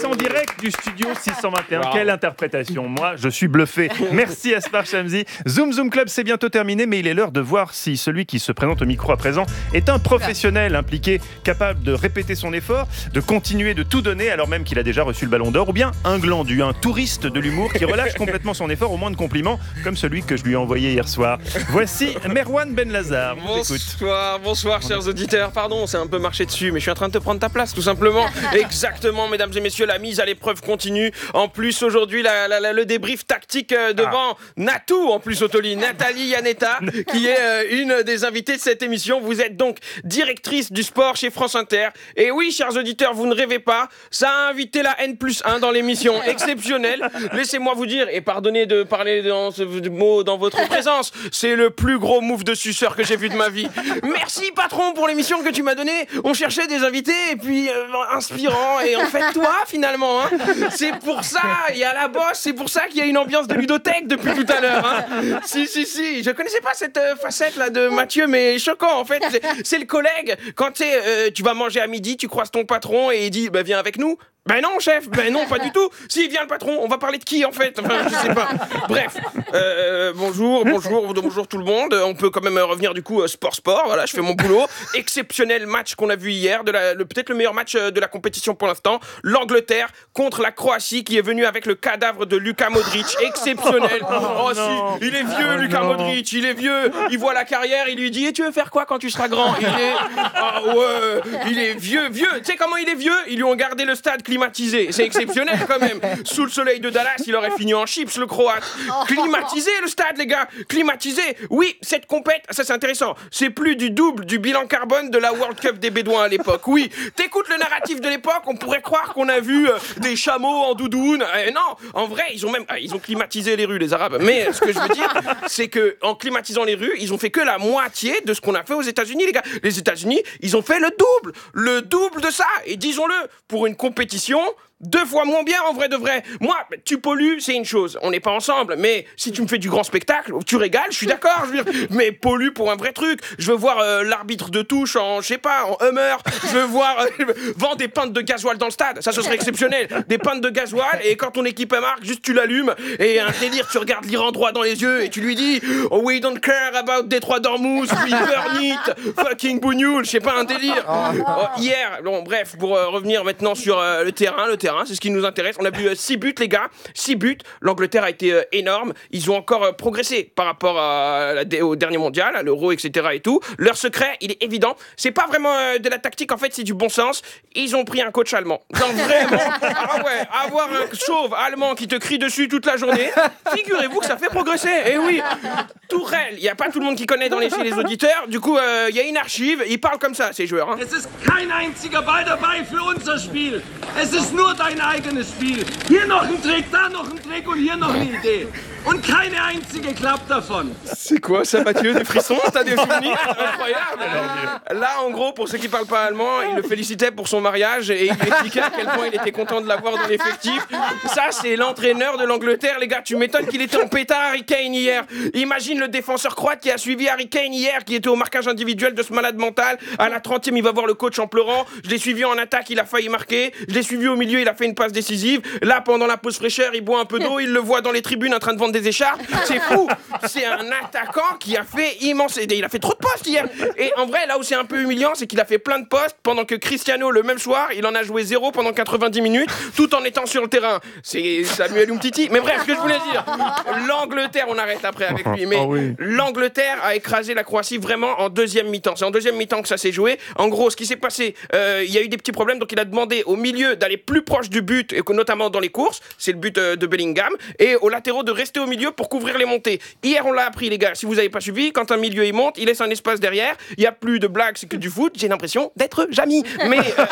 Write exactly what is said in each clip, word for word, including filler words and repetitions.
en direct du studio six cent vingt et un. Wow. Quelle interprétation. Moi, je suis bluffé. Merci Aspar Shamsi. Zoom Zoom Club, c'est bientôt terminé, mais il est l'heure de voir si celui qui se présente au micro à présent est un professionnel impliqué, capable de répéter son effort, de continuer de tout donner alors même qu'il a déjà reçu le ballon d'or, ou bien un glandu, un touriste de l'humour qui relâche complètement son effort au moins de compliments, comme celui que je lui ai envoyé hier soir. Voici Merwan Benlazar. Bonsoir, bonsoir chers auditeurs. Pardon, c'est un peu marché dessus, mais je suis en train de te prendre ta place, tout simplement. Exactement, mesdames et messieurs, la mise à l'épreuve continue. En plus, aujourd'hui, la, la, la, le débrief tactique euh, devant ah. Natou, en plus, Otoli, Nathalie Yanetta, qui est euh, une des invitées de cette émission. Vous êtes donc directrice du sport chez France Inter. Et oui, chers auditeurs, vous ne rêvez pas, ça a invité la N plus un dans l'émission. Exceptionnel. Laissez-moi vous dire, et pardonnez de parler dans ce mot dans votre présence, c'est le plus gros move de suceur que j'ai vu de ma vie. Merci, patron, pour l'émission que tu m'as donnée. On cherchait des invités, et puis euh, inspirants, et en fait, toi, finalement, hein, c'est pour ça, il y a la bosse, c'est pour ça qu'il y a une ambiance de ludothèque depuis tout à l'heure. Hein. Si, si, si, je connaissais pas cette euh, facette-là de Mathieu, mais choquant, en fait. C'est, c'est le collègue, quand tu euh, tu vas manger à midi, tu croises ton patron, et il dit, bah, viens avec nous. Ben non, chef, ben non, pas du tout. Si vient le patron, on va parler de qui en fait? Enfin, je sais pas. Bref, euh, bonjour, bonjour, bonjour tout le monde. On peut quand même revenir du coup sport sport. Voilà, je fais mon boulot. Exceptionnel match qu'on a vu hier, de la, le, peut-être le meilleur match de la compétition pour l'instant. L'Angleterre contre la Croatie qui est venue avec le cadavre de Luka Modric. Exceptionnel. Oh si, il est vieux, Luka Modric, il est vieux. Il voit la carrière, il lui dit et tu veux faire quoi quand tu seras grand? Il est, ah ouais, il est vieux, vieux. Tu sais comment il est vieux? Ils lui ont gardé le stade climatisé, c'est exceptionnel quand même. Sous le soleil de Dallas, il aurait fini en chips, le Croate. Climatisé le stade, les gars, climatisé. Oui, cette compète, ça c'est intéressant. C'est plus du double du bilan carbone de la World Cup des Bédouins à l'époque. Oui, t'écoutes le narratif de l'époque, on pourrait croire qu'on a vu euh, des chameaux en doudoune. Euh, non, en vrai, ils ont même, ah, ils ont climatisé les rues, les Arabes. Mais ce que je veux dire, c'est que en climatisant les rues, ils ont fait que la moitié de ce qu'on a fait aux États-Unis, les gars. Les États-Unis, ils ont fait le double, le double de ça. Et disons-le, pour une compétition deux fois moins bien en vrai de vrai. Moi, tu pollues, c'est une chose. On n'est pas ensemble, mais si tu me fais du grand spectacle, tu régales, je suis d'accord. Je veux dire, mais pollue pour un vrai truc. Je veux voir euh, l'arbitre de touche en, je sais pas, en Hummer. Je veux voir euh, vendre des pintes de gasoil dans le stade. Ça, ce serait exceptionnel. Des pintes de gasoil et quand ton équipe marque, juste tu l'allumes et un délire, tu regardes l'Iran droit dans les yeux et tu lui dis oh, we don't care about Détroit d'Ormuz, we burn it, fucking bougnoul. Je sais pas, un délire. Oh, hier, bon, bref, pour euh, revenir maintenant sur euh, le terrain, le terrain. C'est ce qui nous intéresse. On a vu six buts, les gars. six buts. L'Angleterre a été euh, énorme. Ils ont encore euh, progressé par rapport à, à, au dernier mondial, à l'Euro, et cetera. Et tout. Leur secret, il est évident. C'est pas vraiment euh, de la tactique, en fait, c'est du bon sens. Ils ont pris un coach allemand. Genre vraiment. Ah ouais, avoir un chauve allemand qui te crie dessus toute la journée, figurez-vous que ça fait progresser. Et oui, Tourelle, il n'y a pas tout le monde qui connaît dans les, chez les auditeurs. Du coup, il euh, y a une archive. Ils parlent comme ça, ces joueurs. Hein. Es ist kein einziger Ball dabei für unser Spiel. Es ist nur dein eigenes Spiel. Hier noch ein Trick, da noch ein Trick und hier noch eine Idee. Und keine einzige klappt davon. C'est quoi ça, Mathieu? Des frissons? T'as des souvenirs? Incroyable. Là, en gros, pour ceux qui parlent pas allemand, il le félicitait pour son mariage et il lui expliquait à quel point il était content de l'avoir dans l'effectif. Ça, c'est l'entraîneur de l'Angleterre, les gars. Tu m'étonnes qu'il était en pétard, Harry Kane, hier. Imagine le défenseur croate qui a suivi Harry Kane hier, qui était au marquage individuel de ce malade mental. À la trentième, il va voir le coach en pleurant. Je l'ai suivi en attaque, il a failli marquer. Je l'ai suivi au milieu, il a fait une passe décisive. Là, pendant la pause fraîcheur, il boit un peu d'eau, il le voit dans les tribunes en train de vendre des écharpes. C'est fou. C'est un attaquant qui a fait immense. Il a fait trop de postes hier. Et en vrai, là où c'est un peu humiliant, c'est qu'il a fait plein de postes pendant que Cristiano, le même soir, il en a joué zéro pendant quatre-vingt-dix minutes, tout en étant sur le terrain. C'est Samuel Umtiti. Mais bref, ce que je voulais dire, l'Angleterre, on arrête après avec lui, mais oh oui. L'Angleterre a écrasé la Croatie vraiment en deuxième mi-temps. C'est en deuxième mi-temps que ça s'est joué. En gros, ce qui s'est passé, euh, il y a eu des petits problèmes, donc il a demandé au milieu d'aller plus proche du but, et que notamment dans les courses, c'est le but euh, de Bellingham, et aux latéraux de rester au milieu pour couvrir les montées. Hier, on l'a appris, les gars, si vous n'avez pas suivi, quand un milieu il monte, il laisse un espace derrière, il n'y a plus de blagues, c'est que du foot, j'ai l'impression d'être Jamy. Mais, euh...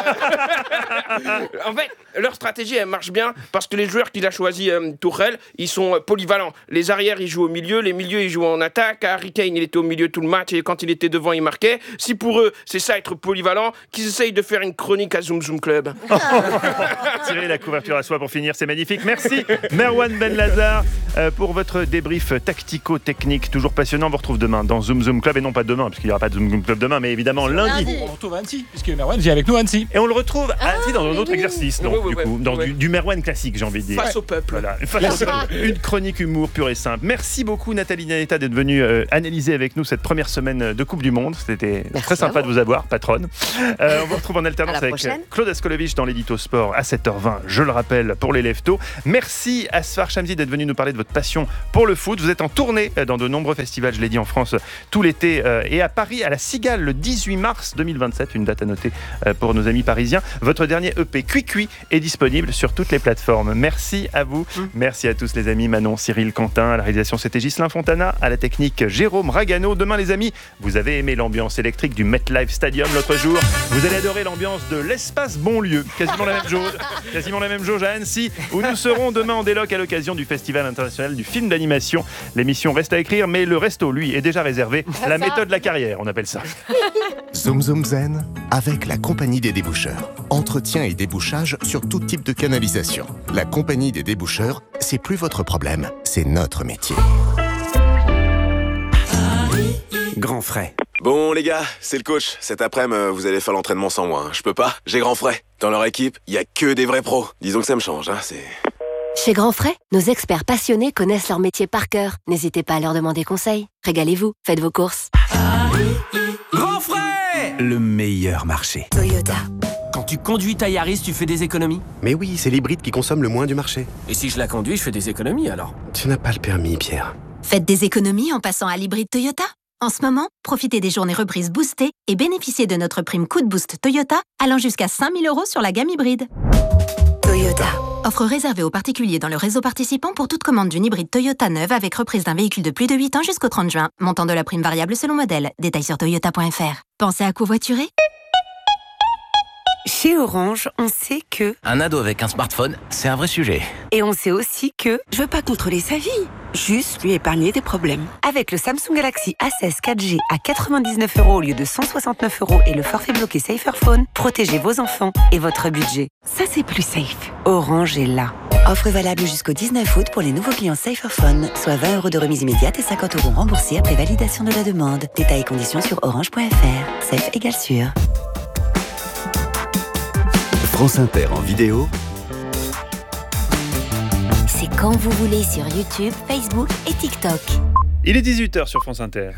en fait, leur stratégie, elle marche bien, parce que les joueurs qu'il a choisi, euh, Tourelle, ils sont euh, polyvalents. Les arrières, ils jouent au milieu, les milieux, ils jouent en attaque. Harry Kane, il était au milieu tout le match, et quand il était devant, il marquait. Si pour eux, c'est ça, être polyvalent, qu'ils essayent de faire une chronique à Zoom Zoom Club. Tirer la couverture à soi pour finir, c'est magnifique. Merci, Merwan Benlazar, euh, pour pour votre débrief tactico-technique, toujours passionnant. On vous retrouve demain dans Zoom Zoom Club, et non pas demain, parce qu'il n'y aura pas de Zoom Zoom Club demain, mais évidemment lundi. lundi. On retrouve Annecy, puisque Merwan vient avec nous Annecy. Et on le retrouve à Annecy dans un autre oui. exercice, donc, Ouais, du ouais, coup, ouais, dans ouais. Du, du Merwan classique, j'ai envie de dire. Face au peuple. Voilà, face au peuple. Une chronique humour pure et simple. Merci beaucoup Nathalie Nanetta d'être venue euh, analyser avec nous cette première semaine de Coupe du Monde. C'était Merci très sympa à de vous. vous avoir, patronne. Euh, on vous retrouve en alternance À la avec prochaine. Claude Askolovitch dans l'édito sport à sept heures vingt, je le rappelle, pour les Leftos. Merci Asfar Chamsi d'être venu nous parler de votre passion pour le foot. Vous êtes en tournée dans de nombreux festivals, je l'ai dit, en France tout l'été, euh, et à Paris, à la Cigale, le dix-huit mars deux mille vingt-sept, une date à noter euh, pour nos amis parisiens. Votre dernier E P Cui Cui est disponible sur toutes les plateformes. Merci à vous, mmh. merci à tous les amis, Manon, Cyril, Quentin, à la réalisation c'était Ghislain Fontana, à la technique Jérôme Ragano. Demain les amis, vous avez aimé l'ambiance électrique du MetLife Stadium l'autre jour, vous allez adorer l'ambiance de l'espace Bonlieu, quasiment la même jauge, quasiment la même jauge à Annecy, où nous serons demain en déloc à l'occasion du Festival international du film d'animation. L'émission reste à écrire, mais le resto, lui, est déjà réservé. La méthode de la carrière, on appelle ça. Zoom Zoom Zen avec la Compagnie des Déboucheurs. Entretien et débouchage sur tout type de canalisation. La Compagnie des Déboucheurs, c'est plus votre problème, c'est notre métier. Grand frais. Bon les gars, c'est le coach. Cet après-midi, vous allez faire l'entraînement sans moi. Hein. Je peux pas, j'ai grand frais. Dans leur équipe, il y a que des vrais pros. Disons que ça me change, hein, c'est... Chez Grand Frais, nos experts passionnés connaissent leur métier par cœur. N'hésitez pas à leur demander conseil. Régalez-vous, faites vos courses. Grand frais, le meilleur marché. Toyota. Quand tu conduis ta Yaris, tu fais des économies? Mais oui, c'est l'hybride qui consomme le moins du marché. Et si je la conduis, je fais des économies alors? Tu n'as pas le permis, Pierre. Faites des économies en passant à l'hybride Toyota. En ce moment, profitez des journées reprises boostées et bénéficiez de notre prime Coup de Boost Toyota allant jusqu'à cinq mille euros sur la gamme hybride. Toyota. Offre réservée aux particuliers dans le réseau participant pour toute commande d'une hybride Toyota neuve avec reprise d'un véhicule de plus de huit ans jusqu'au trente juin. Montant de la prime variable selon modèle. Détails sur toyota point f r. Pensez à covoiturer? Chez Orange, on sait que... Un ado avec un smartphone, c'est un vrai sujet. Et on sait aussi que... Je veux pas contrôler sa vie, juste lui épargner des problèmes. Avec le Samsung Galaxy A seize quatre G à quatre-vingt-dix-neuf euros au lieu de cent soixante-neuf euros et le forfait bloqué Saferphone, protégez vos enfants et votre budget. Ça, c'est plus safe. Orange est là. Offre valable jusqu'au dix-neuf août pour les nouveaux clients Saferphone, soit vingt euros de remise immédiate et cinquante euros remboursés après validation de la demande. Détails et conditions sur orange point f r. Safe égale sûr. France Inter en vidéo. C'est quand vous voulez sur YouTube, Facebook et TikTok. Il est dix-huit heures sur France Inter.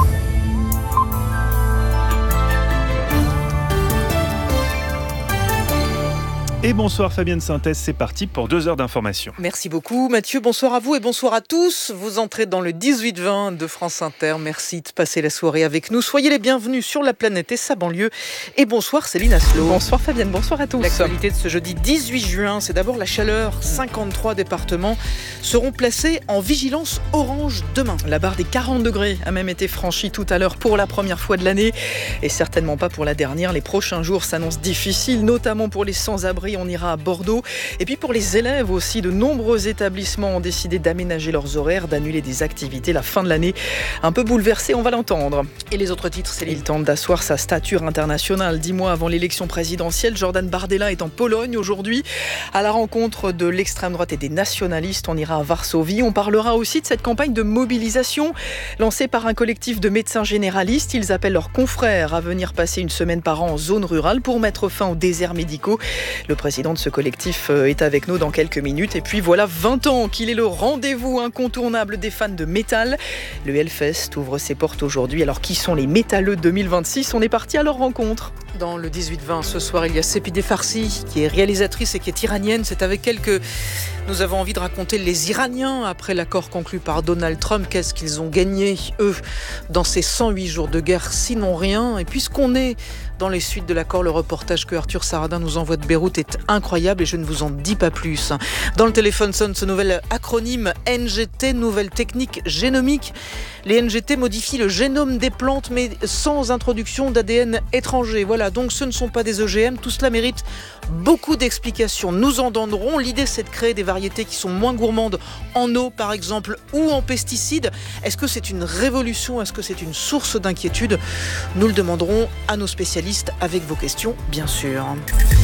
Et bonsoir Fabienne Synthèse, c'est parti pour deux heures d'information. Merci beaucoup Mathieu, bonsoir à vous et bonsoir à tous. Vous entrez dans le dix-huit vingt de France Inter, merci de passer la soirée avec nous. Soyez les bienvenus sur la planète et sa banlieue. Et bonsoir Céline Aslo. Bonsoir Fabienne, bonsoir à tous. L'actualité de ce jeudi dix-huit juin, c'est d'abord la chaleur. cinquante-trois départements seront placés en vigilance orange demain. La barre des quarante degrés a même été franchie tout à l'heure pour la première fois de l'année. Et certainement pas pour la dernière. Les prochains jours s'annoncent difficiles, notamment pour les sans-abri. On ira à Bordeaux. Et puis pour les élèves aussi, de nombreux établissements ont décidé d'aménager leurs horaires, d'annuler des activités. La fin de l'année un peu bouleversée, on va l'entendre. Et les autres titres, c'est Il tente d'asseoir sa stature internationale. Dix mois avant l'élection présidentielle, Jordan Bardella est en Pologne aujourd'hui à la rencontre de l'extrême droite et des nationalistes. On ira à Varsovie. On parlera aussi de cette campagne de mobilisation lancée par un collectif de médecins généralistes. Ils appellent leurs confrères à venir passer une semaine par an en zone rurale pour mettre fin aux déserts médicaux. Le Le président de ce collectif est avec nous dans quelques minutes. Et puis voilà vingt ans qu'il est le rendez-vous incontournable des fans de métal. Le Hellfest ouvre ses portes aujourd'hui. Alors qui sont les métalleux deux mille vingt-six? On est parti à leur rencontre. Dans le dix-huit vingt ce soir, il y a Sepideh Farsi qui est réalisatrice et qui est iranienne. C'est avec elle que nous avons envie de raconter les Iraniens après l'accord conclu par Donald Trump. Qu'est-ce qu'ils ont gagné, eux, dans ces cent huit jours de guerre, sinon rien? Et puisqu'on est dans les suites de l'accord, le reportage que Arthur Saradin nous envoie de Beyrouth est incroyable et je ne vous en dis pas plus. Dans le téléphone sonne ce nouvel acronyme N G T, nouvelle technique génomique. Les N G T modifient le génome des plantes mais sans introduction d'A D N étranger. Voilà, donc ce ne sont pas des O G M, tout cela mérite beaucoup d'explications. Nous en donnerons. L'idée, c'est de créer des variétés qui sont moins gourmandes en eau, par exemple, ou en pesticides. Est-ce que c'est une révolution? Est-ce que c'est une source d'inquiétude? Nous le demanderons à nos spécialistes avec vos questions, bien sûr.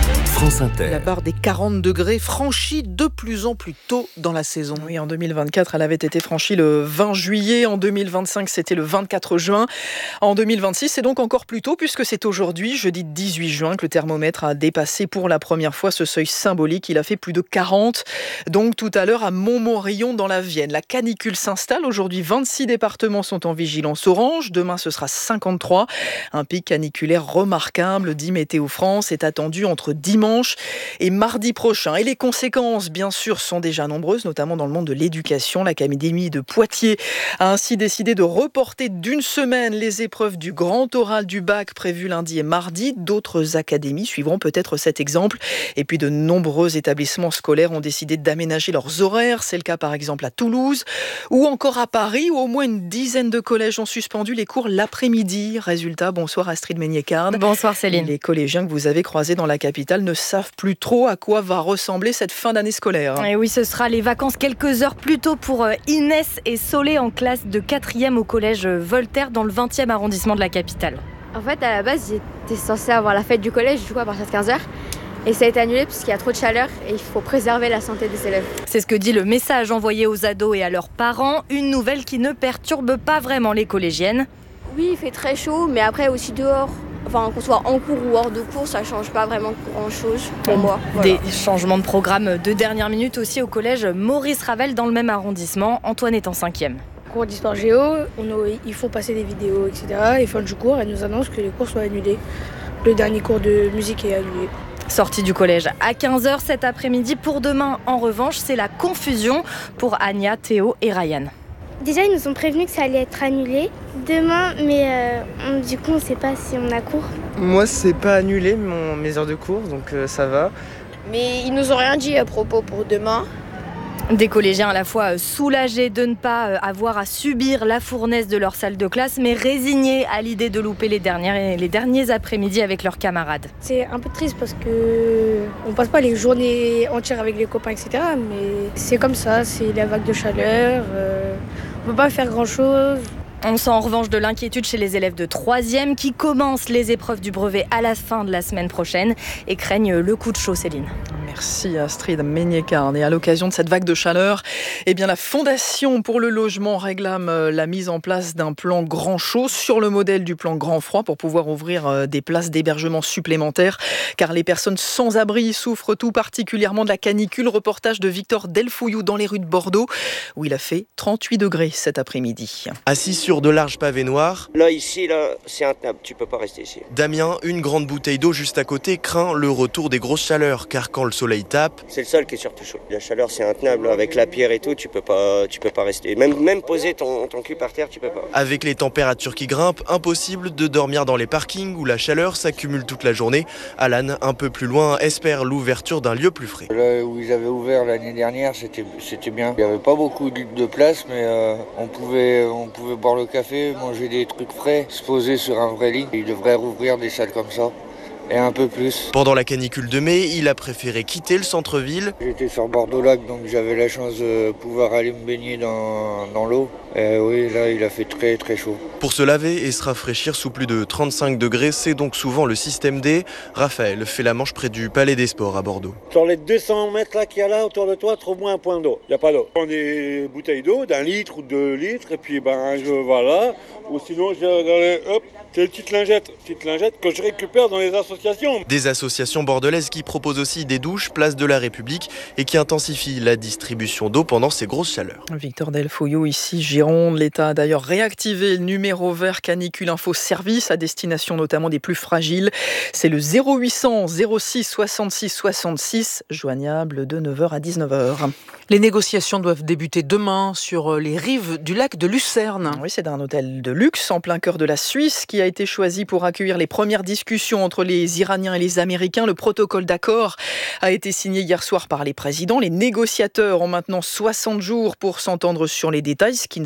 France Inter. La barre des quarante degrés franchie de plus en plus tôt dans la saison. Oui, en deux mille vingt-quatre, elle avait été franchie le vingt juillet. En deux mille vingt-cinq, c'était le vingt-quatre juin. En deux mille vingt-six, c'est donc encore plus tôt puisque c'est aujourd'hui, jeudi dix-huit juin, que le thermomètre a dépassé pour la première fois ce seuil symbolique. Il a fait plus de quarante. Donc tout à l'heure à Montmorillon dans la Vienne. La canicule s'installe. Aujourd'hui, vingt-six départements sont en vigilance orange. Demain, ce sera cinquante-trois. Un pic caniculaire remarquable, dit Météo France, est attendu entre dimanche et mardi prochain. Et les conséquences, bien sûr, sont déjà nombreuses, notamment dans le monde de l'éducation. L'Académie de Poitiers a ainsi décidé de reporter d'une semaine les épreuves du grand oral du bac prévues lundi et mardi. D'autres académies suivront peut-être cet exemple. Et puis de nombreux établissements scolaires ont décidé d'aménager leurs horaires. C'est le cas par exemple à Toulouse ou encore à Paris, où au moins une dizaine de collèges ont suspendu les cours l'après-midi. Résultat, bonsoir Astrid Meignet-Card. Bonsoir Céline. Les collégiens que vous avez croisés dans la capitale ne savent plus trop à quoi va ressembler cette fin d'année scolaire. Et oui, ce sera les vacances quelques heures plus tôt pour Inès et Solé en classe de quatrième au collège Voltaire dans le vingtième arrondissement de la capitale. En fait, à la base, j'étais censée avoir la fête du collège du coup à partir de quinze heures. Et ça a été annulé parce qu'il y a trop de chaleur et il faut préserver la santé des élèves. C'est ce que dit le message envoyé aux ados et à leurs parents. Une nouvelle qui ne perturbe pas vraiment les collégiennes. Oui, il fait très chaud, mais après aussi dehors. Enfin, qu'on soit en cours ou hors de cours, ça change pas vraiment grand-chose pour moi. Voilà. Des changements de programme de dernière minute aussi au collège Maurice Ravel dans le même arrondissement. Antoine est en cinquième. Cours d'histoire géo, on a, ils font passer des vidéos, et cetera. Et fin du cours, elle nous annonce que les cours sont annulés. Le dernier cours de musique est annulé. Sortie du collège à quinze heures cet après-midi. Pour demain, en revanche, c'est la confusion pour Anya, Théo et Ryan. Déjà, ils nous ont prévenu que ça allait être annulé demain, mais euh, on, du coup, on ne sait pas si on a cours. Moi, c'est pas annulé mon, mes heures de cours, donc euh, ça va. Mais ils nous ont rien dit à propos pour demain. Des collégiens à la fois soulagés de ne pas avoir à subir la fournaise de leur salle de classe, mais résignés à l'idée de louper les, dernières, les derniers après-midi avec leurs camarades. C'est un peu triste parce qu'on ne passe pas les journées entières avec les copains, et cetera. Mais c'est comme ça, c'est la vague de chaleur, euh, on ne peut pas faire grand-chose. On sent en revanche de l'inquiétude chez les élèves de troisième qui commencent les épreuves du brevet à la fin de la semaine prochaine et craignent le coup de chaud, Céline. Merci Astrid Meignet-Card. Et à l'occasion de cette vague de chaleur, eh bien la Fondation pour le logement réclame la mise en place d'un plan grand chaud sur le modèle du plan grand froid pour pouvoir ouvrir des places d'hébergement supplémentaires. Car les personnes sans abri souffrent tout particulièrement de la canicule. Reportage de Victor Delfouillou dans les rues de Bordeaux où il a fait trente-huit degrés cet après-midi. Assis sur de larges pavés noirs. Là, ici, là, c'est intenable. Tu peux pas rester ici. Damien, une grande bouteille d'eau juste à côté, craint le retour des grosses chaleurs car quand le soleil tape. C'est le sol qui est surtout chaud. La chaleur, c'est intenable. Avec la pierre et tout, tu peux pas, tu peux pas rester. Même, même poser ton, ton cul par terre, tu peux pas. Avec les températures qui grimpent, impossible de dormir dans les parkings où la chaleur s'accumule toute la journée. Alan, un peu plus loin, espère l'ouverture d'un lieu plus frais. Là où ils avaient ouvert l'année dernière, c'était, c'était bien. Il n'y avait pas beaucoup de place, mais euh, on pouvait, on pouvait boire le café, manger des trucs frais, se poser sur un vrai lit. Ils devraient rouvrir des salles comme ça. Et un peu plus. Pendant la canicule de mai, il a préféré quitter le centre-ville. J'étais sur Bordeaux-Lac, donc j'avais la chance de pouvoir aller me baigner dans, dans l'eau. Et oui, là, il a fait très très chaud. Pour se laver et se rafraîchir sous plus de trente-cinq degrés, c'est donc souvent le système D. Raphaël fait la manche près du Palais des Sports à Bordeaux. Sur les deux cents mètres là qu'il y a là autour de toi, trouve-moi un point d'eau. Il n'y a pas d'eau. On a des bouteilles d'eau d'un litre ou deux litres, et puis ben je voilà. Ou sinon, je regardais, hop, c'est une petite lingette, petite lingette que je récupère dans les associations. Des associations bordelaises qui proposent aussi des douches place de la République et qui intensifient la distribution d'eau pendant ces grosses chaleurs. Victor Delfouillou, ici Gironde. L'État a d'ailleurs réactivé le numéro vert canicule info service à destination notamment des plus fragiles. C'est le zéro huit cents zéro six soixante-six soixante-six, joignable de neuf heures à dix-neuf heures. Les négociations doivent débuter demain sur les rives du lac de Lucerne. Oui, c'est un hôtel de luxe en plein cœur de la Suisse qui a été choisi pour accueillir les premières discussions entre les Iraniens et les Américains. Le protocole d'accord a été signé hier soir par les présidents. Les négociateurs ont maintenant soixante jours pour s'entendre sur les détails, ce qui ne sera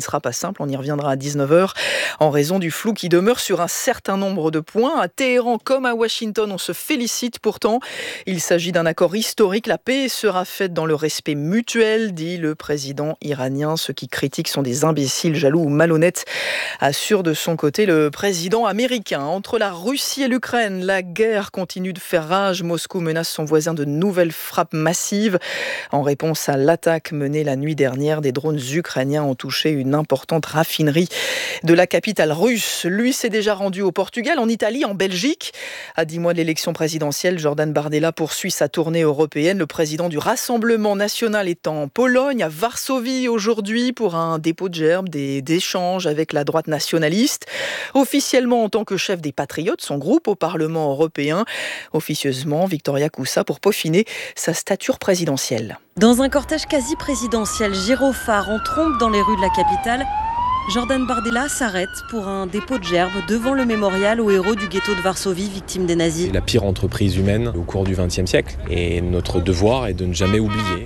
sera pas simple, on y reviendra à dix-neuf heures, en raison du flou qui demeure sur un certain nombre de points. À Téhéran comme à Washington, on se félicite pourtant. Il s'agit d'un accord historique. La paix sera faite dans le respect mutuel, dit le président iranien. Ceux qui critiquent sont des imbéciles, jaloux ou malhonnêtes, assure de son côté le président américain. Entre la Russie et l'Ukraine, la guerre continue de faire rage. Moscou menace son voisin de nouvelles frappes massives. En réponse à l'attaque menée la nuit dernière, des drones ukrainiens ont touché une importante raffinerie de la capitale russe. Lui s'est déjà rendu au Portugal, en Italie, en Belgique. À dix mois de l'élection présidentielle, Jordan Bardella poursuit sa tournée européenne. Le président du Rassemblement national est en Pologne, à Varsovie aujourd'hui, pour un dépôt de gerbe, des échanges avec la droite nationaliste. Officiellement en tant que chef des Patriotes, son groupe au Parlement européen. Officieusement, Victoria Coussa pour peaufiner sa stature présidentielle. Dans un cortège quasi présidentiel, gyrophare en trompe dans les rues de la capitale, Jordan Bardella s'arrête pour un dépôt de gerbe devant le mémorial aux héros du ghetto de Varsovie, victimes des nazis. C'est la pire entreprise humaine au cours du vingtième siècle. Et notre devoir est de ne jamais oublier.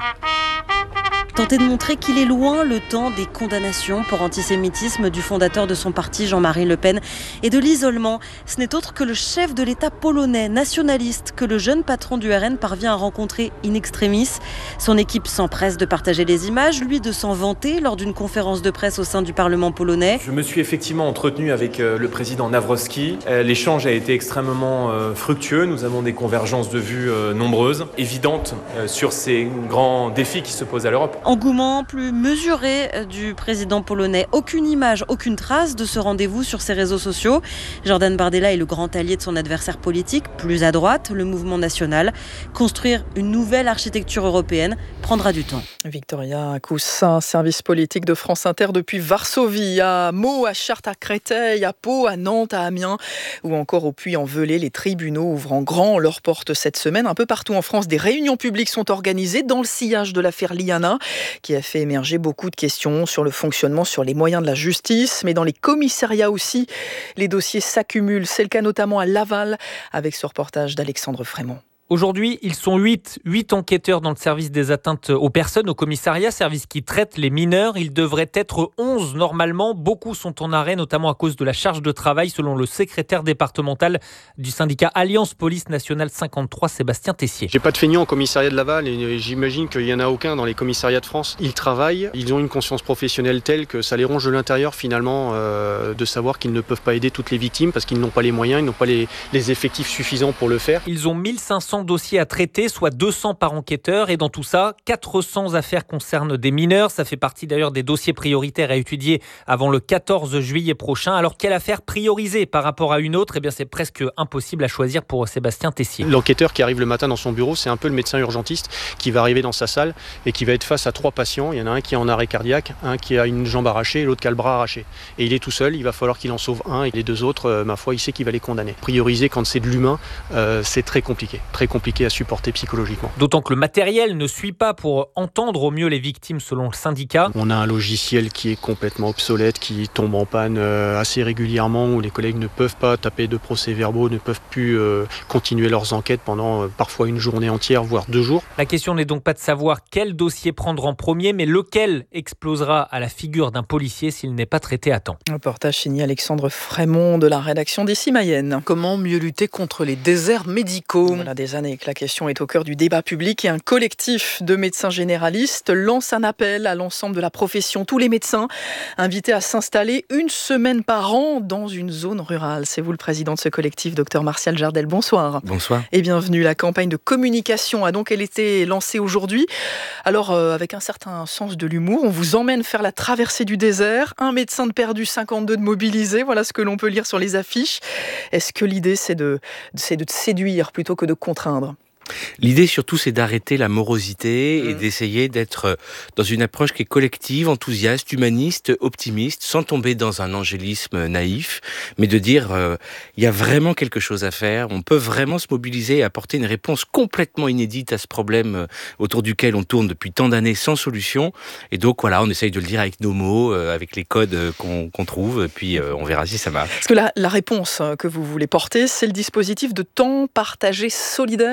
Tenter de montrer qu'il est loin le temps des condamnations pour antisémitisme du fondateur de son parti, Jean-Marie Le Pen, et de l'isolement. Ce n'est autre que le chef de l'État polonais, nationaliste, que le jeune patron du R N parvient à rencontrer in extremis. Son équipe s'empresse de partager les images, lui de s'en vanter lors d'une conférence de presse au sein du Parlement polonais. Je me suis effectivement entretenu avec le président Nawrocki. L'échange a été extrêmement fructueux. Nous avons des convergences de vues nombreuses, évidentes sur ces grands défis qui se posent à l'Europe. Engouement plus mesuré du président polonais. Aucune image, aucune trace de ce rendez-vous sur ses réseaux sociaux. Jordan Bardella est le grand allié de son adversaire politique, plus à droite, le mouvement national. Construire une nouvelle architecture européenne prendra du temps. Victoria Coussa, service politique de France Inter depuis Varsovie, à Meaux, à Chartres, à Créteil, à Pau, à Nantes, à Amiens ou encore au Puy-en-Velay. Les tribunaux ouvrant grand leurs portes cette semaine. Un peu partout en France, des réunions publiques sont organisées dans le sillage de l'affaire Liana, qui a fait émerger beaucoup de questions sur le fonctionnement, sur les moyens de la justice, mais dans les commissariats aussi, les dossiers s'accumulent. C'est le cas notamment à Laval, avec ce reportage d'Alexandre Frémont. Aujourd'hui, ils sont huit, huit enquêteurs dans le service des atteintes aux personnes, au commissariat, service qui traite les mineurs. Ils devraient être onze normalement. Beaucoup sont en arrêt, notamment à cause de la charge de travail, selon le secrétaire départemental du syndicat Alliance Police Nationale cinquante-trois, Sébastien Tessier. J'ai pas de feignants au commissariat de Laval et j'imagine qu'il y en a aucun dans les commissariats de France. Ils travaillent, ils ont une conscience professionnelle telle que ça les ronge de l'intérieur finalement euh, de savoir qu'ils ne peuvent pas aider toutes les victimes parce qu'ils n'ont pas les moyens, ils n'ont pas les, les effectifs suffisants pour le faire. Ils ont mille cinq cents dossiers à traiter, soit deux cents par enquêteur. Et dans tout ça, quatre cents affaires concernent des mineurs. Ça fait partie d'ailleurs des dossiers prioritaires à étudier avant le quatorze juillet prochain. Alors, quelle affaire prioriser par rapport à une autre ? Eh bien, c'est presque impossible à choisir pour Sébastien Tessier. L'enquêteur qui arrive le matin dans son bureau, c'est un peu le médecin urgentiste qui va arriver dans sa salle et qui va être face à trois patients. Il y en a un qui est en arrêt cardiaque, un qui a une jambe arrachée et l'autre qui a le bras arraché. Et il est tout seul, il va falloir qu'il en sauve un et les deux autres, euh, ma foi, il sait qu'il va les condamner. Prioriser quand c'est de l'humain, euh, c'est très compliqué. Très compliqué à supporter psychologiquement. D'autant que le matériel ne suit pas pour entendre au mieux les victimes selon le syndicat. On a un logiciel qui est complètement obsolète, qui tombe en panne assez régulièrement, où les collègues ne peuvent pas taper de procès-verbaux, ne peuvent plus euh, continuer leurs enquêtes pendant euh, parfois une journée entière, voire deux jours. La question n'est donc pas de savoir quel dossier prendre en premier, mais lequel explosera à la figure d'un policier s'il n'est pas traité à temps. Un reportage signé Alexandre Frémont de la rédaction d'Ici Mayenne. Comment mieux lutter contre les déserts médicaux ? Voilà des années que la question est au cœur du débat public et un collectif de médecins généralistes lance un appel à l'ensemble de la profession, tous les médecins invités à s'installer une semaine par an dans une zone rurale. C'est vous le président de ce collectif, docteur Martial Jardel. Bonsoir. Bonsoir. Et bienvenue. La campagne de communication a donc elle été lancée aujourd'hui. Alors euh, avec un certain sens de l'humour, on vous emmène faire la traversée du désert. Un médecin de perdu, cinquante-deux de mobilisés. Voilà ce que l'on peut lire sur les affiches. Est-ce que l'idée c'est de, c'est de séduire plutôt que de contraindre ? L'idée surtout c'est d'arrêter la morosité mmh. et d'essayer d'être dans une approche qui est collective, enthousiaste, humaniste, optimiste, sans tomber dans un angélisme naïf, mais de dire euh, il y a vraiment quelque chose à faire, on peut vraiment se mobiliser et apporter une réponse complètement inédite à ce problème euh, autour duquel on tourne depuis tant d'années sans solution. Et donc voilà, on essaye de le dire avec nos mots, euh, avec les codes euh, qu'on, qu'on trouve, et puis euh, on verra si ça marche. Parce que la, la réponse que vous voulez porter, c'est le dispositif de temps partagé solidaire, c'est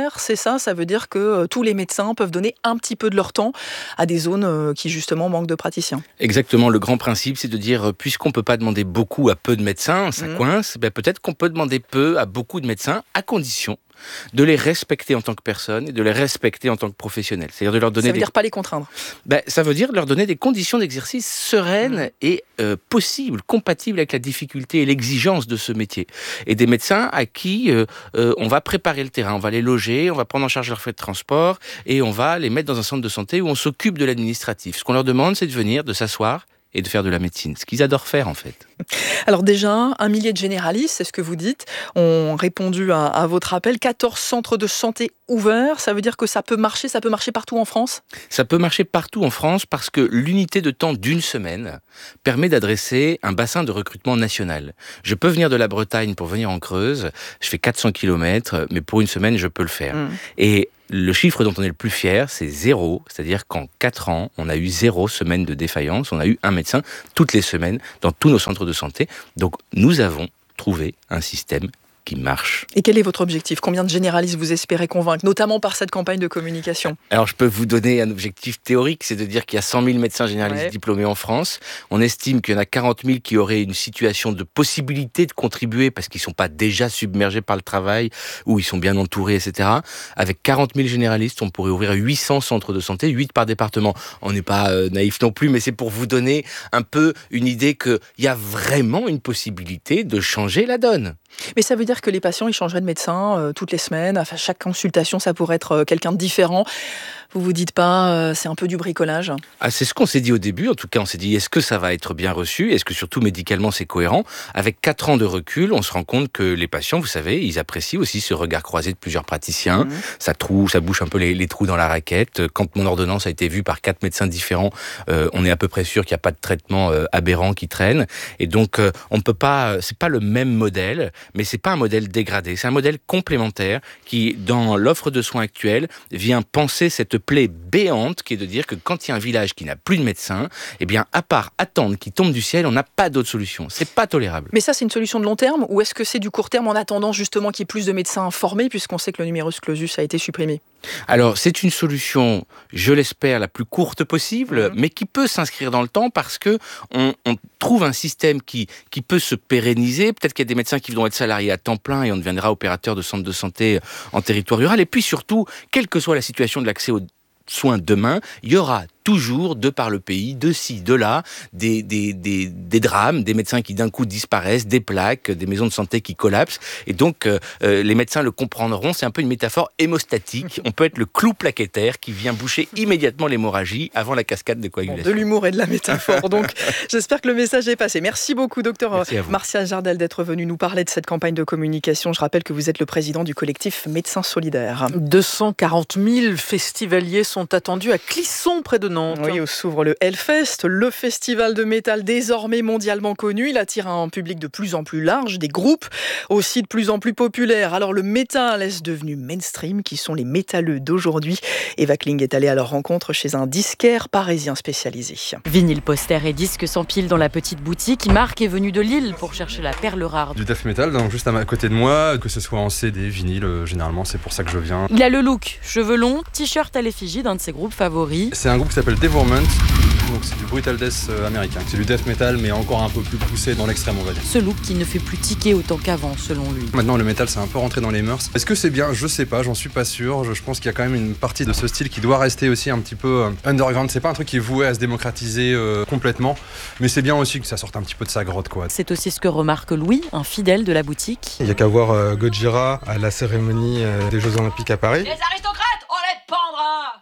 ça, ça veut dire que euh, tous les médecins peuvent donner un petit peu de leur temps à des zones euh, qui justement manquent de praticiens. Exactement, le grand principe, c'est de dire, puisqu'on ne peut pas demander beaucoup à peu de médecins, ça mmh. coince, ben peut-être qu'on peut demander peu à beaucoup de médecins, à condition de les respecter en tant que personnes et de les respecter en tant que professionnels. C'est-à-dire de leur donner. Ça veut des... dire pas les contraindre. Ben, ça veut dire leur donner des conditions d'exercice sereines mmh. et euh, possibles, compatibles avec la difficulté et l'exigence de ce métier. Et des médecins à qui euh, euh, on va préparer le terrain, on va les loger, on va prendre en charge leurs frais de transport et on va les mettre dans un centre de santé où on s'occupe de l'administratif. Ce qu'on leur demande, c'est de venir, de s'asseoir et de faire de la médecine, ce qu'ils adorent faire en fait. Alors déjà, un millier de généralistes, c'est ce que vous dites, ont répondu à, à votre appel. quatorze centres de santé ouverts, ça veut dire que ça peut marcher, ça peut marcher partout en France ? Ça peut marcher partout en France parce que l'unité de temps d'une semaine permet d'adresser un bassin de recrutement national. Je peux venir de la Bretagne pour venir en Creuse, je fais quatre cents kilomètres, mais pour une semaine, je peux le faire. Mmh. Et le chiffre dont on est le plus fier, c'est zéro. C'est-à-dire qu'en quatre ans, on a eu zéro semaine de défaillance. On a eu un médecin toutes les semaines dans tous nos centres de santé. Donc, nous avons trouvé un système qui marche. Et quel est votre objectif ? Combien de généralistes vous espérez convaincre, notamment par cette campagne de communication ? Alors, je peux vous donner un objectif théorique, c'est de dire qu'il y a cent mille médecins généralistes ouais. diplômés en France. On estime qu'il y en a quarante mille qui auraient une situation de possibilité de contribuer parce qu'ils ne sont pas déjà submergés par le travail ou ils sont bien entourés, et cetera. Avec quarante mille généralistes, on pourrait ouvrir huit cents centres de santé, huit par département. On n'est pas euh, naïf non plus, mais c'est pour vous donner un peu une idée qu'il y a vraiment une possibilité de changer la donne. Mais ça veut dire que les patients, ils changeraient de médecin euh, toutes les semaines. Enfin, chaque consultation, ça pourrait être euh, quelqu'un de différent. Vous vous dites pas, euh, c'est un peu du bricolage ? Ah, c'est ce qu'on s'est dit au début. En tout cas, on s'est dit, est-ce que ça va être bien reçu ? Est-ce que surtout médicalement, c'est cohérent ? Avec quatre ans de recul, on se rend compte que les patients, vous savez, ils apprécient aussi ce regard croisé de plusieurs praticiens. Mmh. Ça trouve, ça bouche un peu les, les trous dans la raquette. Quand mon ordonnance a été vue par quatre médecins différents, euh, on est à peu près sûr qu'il n'y a pas de traitement euh, aberrant qui traîne. Et donc, euh, on ne peut pas, c'est pas le même modèle, mais c'est pas un modèle dégradé. C'est un modèle complémentaire qui, dans l'offre de soins actuelle, vient penser cette plaie béante qui est de dire que quand il y a un village qui n'a plus de médecin, eh bien, à part attendre qu'il tombe du ciel, on n'a pas d'autre solution. C'est pas tolérable. Mais ça, c'est une solution de long terme ou est-ce que c'est du court terme en attendant justement qu'il y ait plus de médecins formés puisqu'on sait que le numerus clausus a été supprimé ? Alors, c'est une solution, je l'espère, la plus courte possible, mmh. mais qui peut s'inscrire dans le temps parce que on, on trouve un système qui, qui peut se pérenniser. Peut-être qu'il y a des médecins qui vont être salariés à temps plein et on deviendra opérateur de centre de santé en territoire rural. Et puis surtout, quelle que soit la situation de l'accès aux soins demain, il y aura toujours, de par le pays, de ci, de là, des, des, des, des drames, des médecins qui d'un coup disparaissent, des plaques, des maisons de santé qui collapsent. Et donc, euh, les médecins le comprendront, c'est un peu une métaphore hémostatique. On peut être le clou plaquettaire qui vient boucher immédiatement l'hémorragie avant la cascade de coagulation. Bon, de l'humour et de la métaphore. Donc, j'espère que le message est passé. Merci beaucoup, docteur Martial Jardel, d'être venu nous parler de cette campagne de communication. Je rappelle que vous êtes le président du collectif Médecins Solidaires. deux cent quarante mille festivaliers sont attendus à Clisson, près de Nantes. Oui, où s'ouvre le Hellfest, le festival de métal désormais mondialement connu. Il attire un public de plus en plus large, des groupes aussi de plus en plus populaires. Alors le métal est devenu mainstream, qui sont les métalleux d'aujourd'hui. Eva Kling est allée à leur rencontre chez un disquaire parisien spécialisé. Vinyle, poster et disques s'empilent dans la petite boutique. Marc est venu de Lille pour chercher la perle rare. Du death metal, donc juste à côté de moi, que ce soit en C D, vinyle, euh, généralement c'est pour ça que je viens. Il a le look, cheveux longs, t-shirt à l'effigie d'un de ses groupes favoris. C'est un groupe qui s'appelle Devorment, donc c'est du brutal death américain. C'est du death metal mais encore un peu plus poussé dans l'extrême, on va dire. Ce look qui ne fait plus tiquer autant qu'avant selon lui. Maintenant le métal c'est un peu rentré dans les mœurs. Est-ce que c'est bien ? Je sais pas, j'en suis pas sûr. Je, je pense qu'il y a quand même une partie de ce style qui doit rester aussi un petit peu euh, underground. C'est pas un truc qui est voué à se démocratiser euh, complètement, mais c'est bien aussi que ça sorte un petit peu de sa grotte, quoi. C'est aussi ce que remarque Louis, un fidèle de la boutique. Il y a qu'à voir euh, Gojira à la cérémonie euh, des Jeux Olympiques à Paris. Les aristocrates, on les pendra!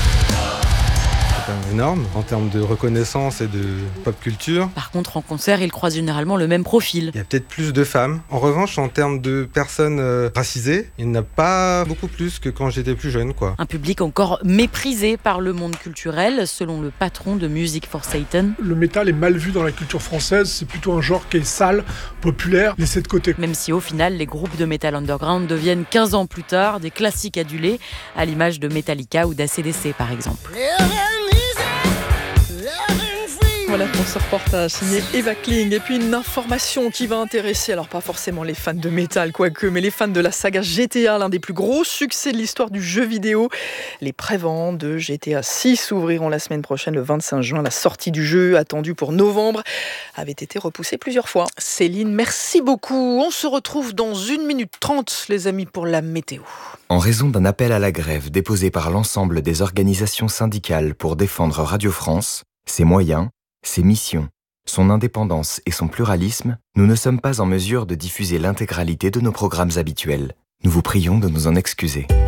C'est quand même énorme en termes de reconnaissance et de pop culture. Par contre, en concert, il croise généralement le même profil. Il y a peut-être plus de femmes. En revanche, en termes de personnes euh, racisées, il n'y en a pas beaucoup plus que quand j'étais plus jeune, quoi. Un public encore méprisé par le monde culturel, selon le patron de Music for Satan. Le métal est mal vu dans la culture française, c'est plutôt un genre qui est sale, populaire, laissé de côté. Même si au final, les groupes de métal underground deviennent quinze ans plus tard des classiques adulés, à l'image de Metallica ou d'A C D C par exemple. Voilà pour ce reportage signé Eva Kling. Et puis une information qui va intéresser, alors pas forcément les fans de métal, quoique, mais les fans de la saga G T A, l'un des plus gros succès de l'histoire du jeu vidéo. Les préventes de G T A six ouvriront la semaine prochaine, le vingt-cinq juin. La sortie du jeu, attendue pour novembre, avait été repoussée plusieurs fois. Céline, merci beaucoup. On se retrouve dans une minute trente, les amis, pour la météo. En raison d'un appel à la grève déposé par l'ensemble des organisations syndicales pour défendre Radio France, ses moyens, ses missions, son indépendance et son pluralisme, nous ne sommes pas en mesure de diffuser l'intégralité de nos programmes habituels. Nous vous prions de nous en excuser.